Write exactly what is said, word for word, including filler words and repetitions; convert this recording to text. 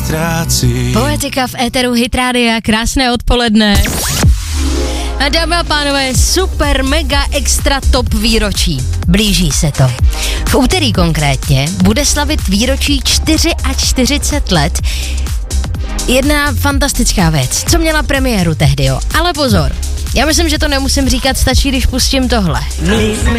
ztrácí. Poetika v éteru Hit Rádia, krásné odpoledne. A dámy a pánové, super, mega, extra top výročí. Blíží se to. V úterý konkrétně bude slavit výročí čtyřicet čtyři let. Jedna fantastická věc, co měla premiéru tehdy, jo. Ale pozor, já myslím, že to nemusím říkat, stačí, když pustím tohle.